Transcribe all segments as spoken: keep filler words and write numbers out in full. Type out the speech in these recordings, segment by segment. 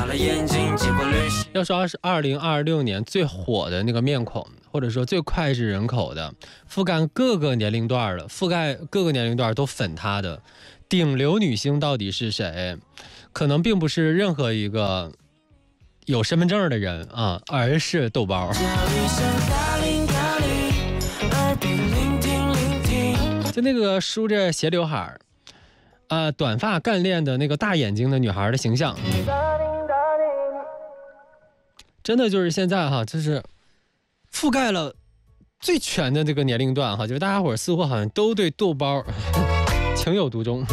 了眼睛，结果旅行。 要说是二零二六年最火的那个面孔，或者说最脍炙人口的，覆盖各个年龄段的，覆盖各个年龄段都粉他的顶流女星到底是谁？可能并不是任何一个有身份证的人啊，而是豆包。就那个梳着斜刘海儿，呃，短发干练的那个大眼睛的女孩的形象，真的就是现在哈，就是覆盖了最全的这个年龄段哈，就是大家伙似乎好像都对豆包情有独钟。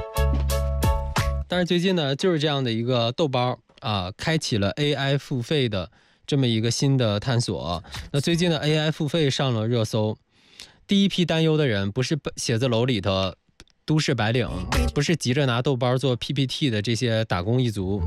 但是最近呢，就是这样的一个豆包啊，开启了 A I 付费的这么一个新的探索。那最近的 A I 付费上了热搜，第一批担忧的人不是写字楼里的都市白领，不是急着拿豆包做 P P T 的这些打工一族，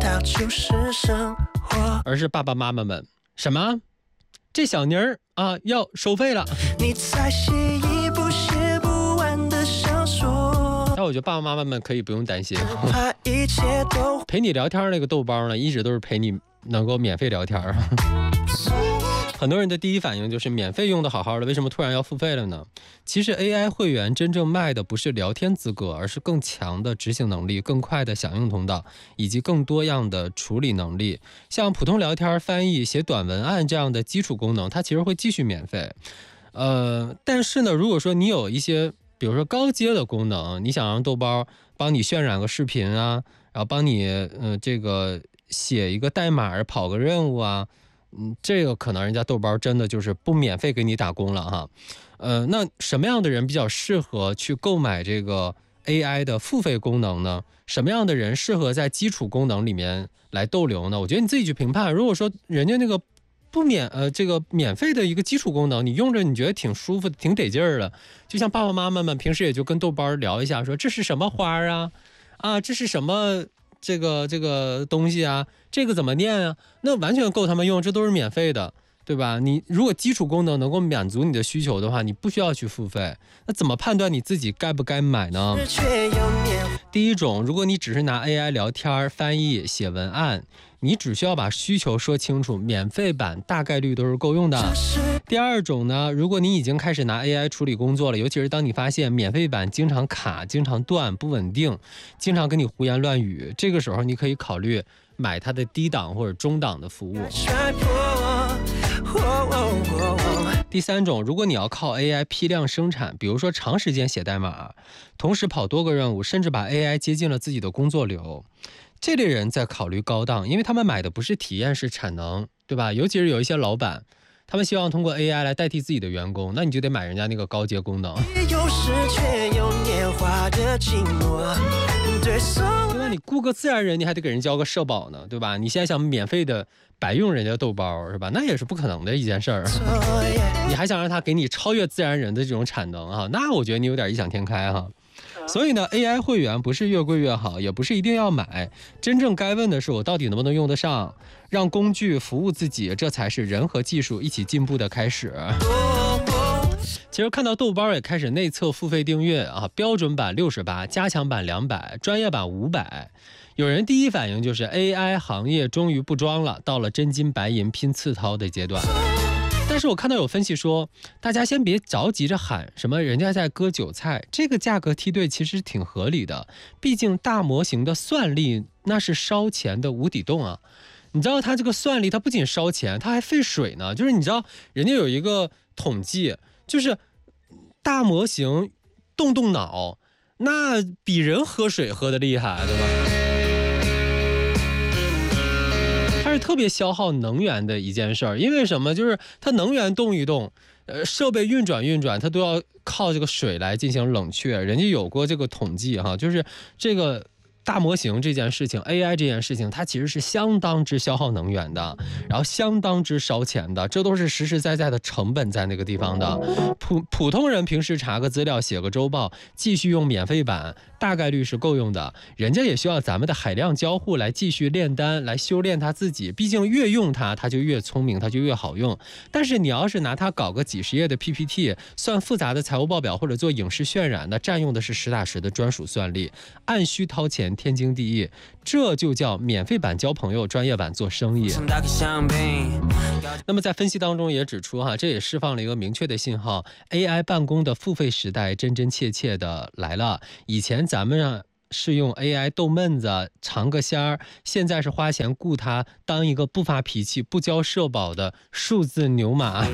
而是爸爸妈妈们。什么？这小妮儿啊要收费了？你在写一部写不完的小说。但我觉得爸爸妈妈们可以不用担心，陪你聊天那个豆包呢，一直都是陪你能够免费聊天。很多人的第一反应就是免费用的好好的，为什么突然要付费了呢？其实 A I 会员真正卖的不是聊天资格，而是更强的执行能力、更快的响应通道以及更多样的处理能力。像普通聊天、翻译、写短文案这样的基础功能，它其实会继续免费。呃，但是呢，如果说你有一些比如说高阶的功能，你想让豆包帮你渲染个视频啊，然后帮你呃这个写一个代码、跑个任务啊。嗯，这个可能人家豆包真的就是不免费给你打工了哈，呃，那什么样的人比较适合去购买这个 A I 的付费功能呢？什么样的人适合在基础功能里面来逗留呢？我觉得你自己去评判。如果说人家那个不免呃这个免费的一个基础功能，你用着你觉得挺舒服、挺得劲儿的，就像爸爸妈妈们平时也就跟豆包聊一下，说这是什么花啊？啊，这是什么？这个这个东西啊，这个怎么念啊？那完全够他们用，这都是免费的，对吧？你如果基础功能能够满足你的需求的话，你不需要去付费。那怎么判断你自己该不该买呢？第一种，如果你只是拿 A I 聊天、翻译、写文案，你只需要把需求说清楚，免费版大概率都是够用的。第二种呢，如果你已经开始拿 A I 处理工作了，尤其是当你发现免费版经常卡、经常断、不稳定，经常跟你胡言乱语，这个时候你可以考虑买它的低档或者中档的服务。第三种，如果你要靠 A I 批量生产，比如说长时间写代码，同时跑多个任务，甚至把 A I 接进了自己的工作流，这类人在考虑高档，因为他们买的不是体验，是产能，对吧？尤其是有一些老板，他们希望通过 A I 来代替自己的员工，那你就得买人家那个高阶功能。对吧？你雇个自然人，你还得给人交个社保呢，对吧？你现在想免费的白用人家豆包，是吧？那也是不可能的一件事儿。你还想让他给你超越自然人的这种产能啊？那我觉得你有点异想天开哈。所以呢 A I 会员不是越贵越好，也不是一定要买，真正该问的是我到底能不能用得上，让工具服务自己，这才是人和技术一起进步的开始。其实看到豆包也开始内测付费订阅啊，标准版六十八，加强版两百，专业版五百。有人第一反应就是 A I 行业终于不装了，到了真金白银拼刺刀的阶段。但是我看到有分析说，大家先别着急着喊什么人家在割韭菜，这个价格梯队其实挺合理的，毕竟大模型的算力那是烧钱的无底洞啊。你知道它这个算力它不仅烧钱，它还费水呢。就是你知道人家有一个统计，就是大模型动动脑那比人喝水喝的厉害，对吧？它是特别消耗能源的一件事儿，因为什么？就是它能源动一动，呃，设备运转运转，它都要靠这个水来进行冷却。人家有过这个统计哈，就是这个大模型这件事情 ，A I 这件事情，它其实是相当之消耗能源的，然后相当之烧钱的，这都是实实在在的成本在那个地方的。普普通人平时查个资料、写个周报，继续用免费版大概率是够用的。人家也需要咱们的海量交互来继续炼丹，来修炼他自己。毕竟越用它，他就越聪明，他就越好用。但是你要是拿它搞个几十页的 P P T， 算复杂的财务报表或者做影视渲染，那占用的是实打实的专属算力，按需掏钱，天经地义。这就叫免费版交朋友，专业版做生意。那么在分析当中也指出哈，这也释放了一个明确的信号 ，A I 办公的付费时代真真切切的来了。以前咱们啊是用 A I 逗闷子尝个鲜儿，现在是花钱雇他当一个不发脾气不交社保的数字牛马。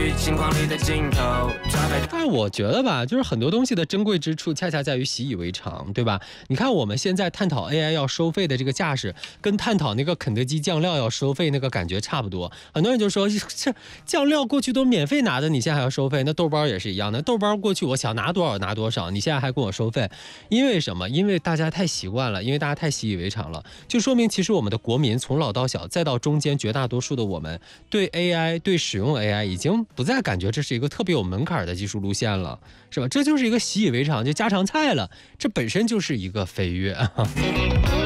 但是我觉得吧，就是很多东西的珍贵之处恰恰在于习以为常，对吧？你看我们现在探讨 A I 要收费的这个架势，跟探讨那个肯德基酱料要收费那个感觉差不多。很多人就说这酱料过去都免费拿的，你现在还要收费？那豆包也是一样的，豆包过去我想拿多少拿多少，你现在还跟我收费？因为什么？因为大家太习惯了，因为大家太习以为常了，就说明其实我们的国民从老到小，再到中间绝大多数的我们，对 A I 对使用 A I 已经不再感觉这是一个特别有门槛的技术路线了，是吧？这就是一个习以为常，就家常菜了，这本身就是一个飞跃。